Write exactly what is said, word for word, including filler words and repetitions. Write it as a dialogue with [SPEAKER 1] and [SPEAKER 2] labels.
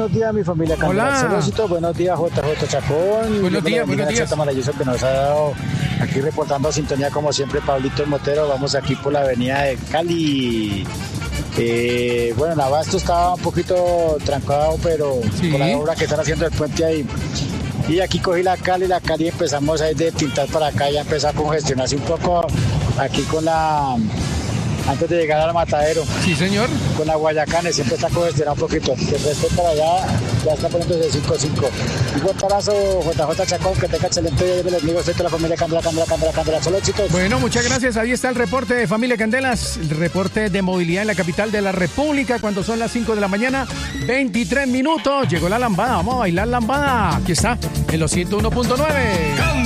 [SPEAKER 1] buenos días, mi familia Candela. Saludcito, buenos días, J J Chacón.
[SPEAKER 2] Buenos días, buenos días.
[SPEAKER 1] Maravilloso que nos ha dado aquí reportando sintonía, como siempre, Pablito el Motero. Vamos aquí por la avenida de Cali. Eh, bueno, el abasto estaba un poquito trancado, pero sí, por la obra que están haciendo el puente ahí. Y aquí cogí la Cali, la Cali empezamos a ir de Tintal para acá, ya empezó a congestionarse un poco aquí con la... antes de llegar al matadero.
[SPEAKER 2] Sí, señor.
[SPEAKER 1] Con la Guayacane siempre está congestionado un poquito. El resto para allá ya está poniéndose cinco cinco. Un buen parazo, J J Chacón, que tenga excelente día de los amigos de la familia Candela, Candela, Candela, Candela. Solo éxitos.
[SPEAKER 2] Bueno, muchas gracias. Ahí está el reporte de Familia Candelas, el reporte de movilidad en la capital de la República, cuando son las cinco de la mañana, veintitrés minutos. Llegó la lambada, vamos a bailar lambada. Aquí está, en los ciento uno punto nueve.